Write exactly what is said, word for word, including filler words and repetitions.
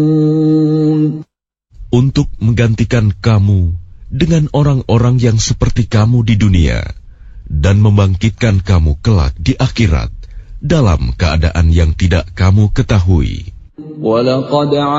untuk menggantikan kamu dengan orang-orang yang seperti kamu di dunia dan membangkitkan kamu kelak di akhirat dalam keadaan yang tidak kamu ketahui.